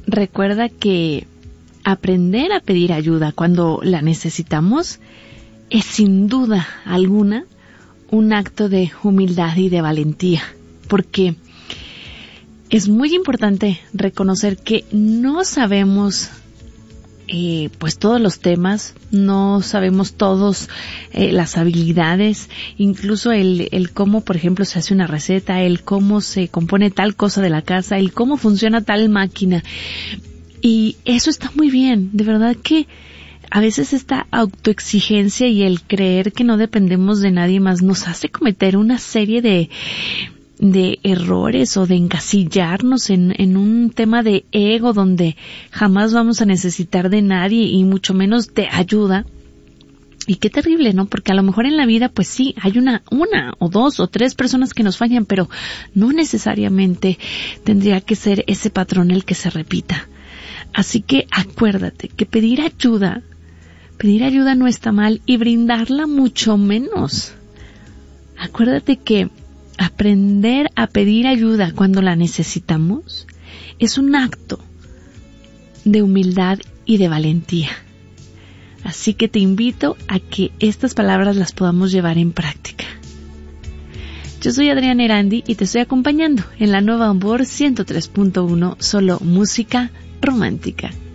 recuerda que aprender a pedir ayuda cuando la necesitamos es sin duda alguna un acto de humildad y de valentía, porque es muy importante reconocer que no sabemos pues todos los temas, no sabemos todos las habilidades, incluso el cómo, por ejemplo, se hace una receta, el cómo se compone tal cosa de la casa, el cómo funciona tal máquina. Y eso está muy bien, de verdad que a veces esta autoexigencia y el creer que no dependemos de nadie más nos hace cometer una serie de errores o de encasillarnos en un tema de ego donde jamás vamos a necesitar de nadie y mucho menos de ayuda. Y qué terrible, ¿no? Porque a lo mejor en la vida pues sí, hay una o dos o tres personas que nos fallan, pero no necesariamente tendría que ser ese patrón el que se repita. Así que acuérdate que pedir ayuda no está mal y brindarla mucho menos. Acuérdate que aprender a pedir ayuda cuando la necesitamos es un acto de humildad y de valentía. Así que te invito a que estas palabras las podamos llevar en práctica. Yo soy Adriana Erandi y te estoy acompañando en la Nueva Amor 103.1, solo música romántica.